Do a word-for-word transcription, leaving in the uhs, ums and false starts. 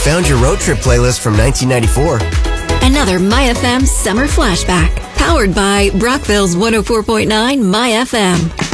found your road trip playlist from nineteen ninety-four. Another My F M Summer Flashback. Powered by Brockville's one oh four point nine My F M.